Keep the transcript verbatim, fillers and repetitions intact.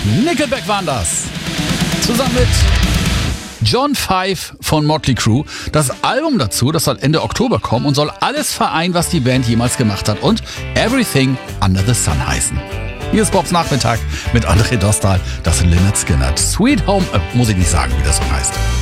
Nickelback waren das. Zusammen mit John Five von Motley Crue. Das Album dazu, das soll Ende Oktober kommen und soll alles vereinen, was die Band jemals gemacht hat und Everything Under the Sun heißen. Hier ist Bobs Nachmittag mit André Dostal. Das ist Lynyrd Skynyrd. Sweet Home, äh, muss ich nicht sagen, wie der Song heißt.